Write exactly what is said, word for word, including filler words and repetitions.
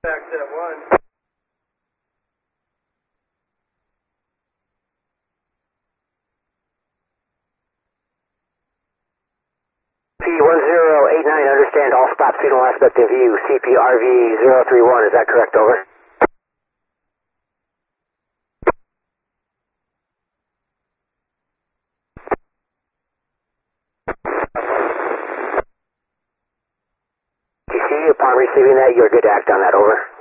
Back to one. P one zero eight nine, understand all stop signal aspect of view, C P R V zero three one, is that correct, over? T C, upon receiving that, you're good to act on that, over.